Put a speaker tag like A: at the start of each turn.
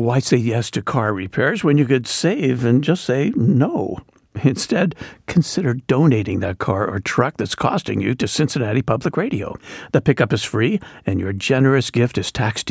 A: Why say yes to car repairs when you could save and just say no? Instead, consider donating that car or truck that's costing you to Cincinnati Public Radio. The pickup is free, and your generous gift is tax